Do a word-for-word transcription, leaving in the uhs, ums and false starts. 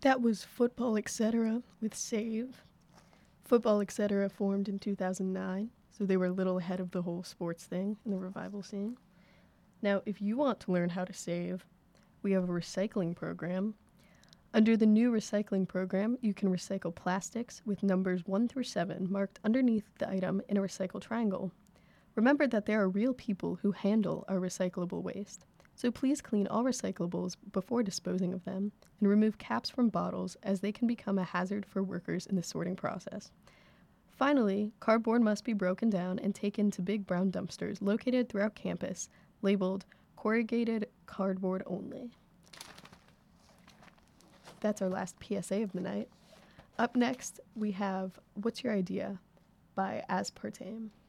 That was Football et cetera with Save. Football et cetera formed in two thousand nine, so they were a little ahead of the whole sports thing in the revival scene. Now, if you want to learn how to save, we have a recycling program. Under the new recycling program, you can recycle plastics with numbers one through seven marked underneath the item in a recycle triangle. Remember that there are real people who handle our recyclable waste, so please clean all recyclables before disposing of them and remove caps from bottles as they can become a hazard for workers in the sorting process. Finally, cardboard must be broken down and taken to big brown dumpsters located throughout campus, labeled corrugated cardboard only. That's our last P S A of the night. Up next, we have What's Your Idea by Aspartame.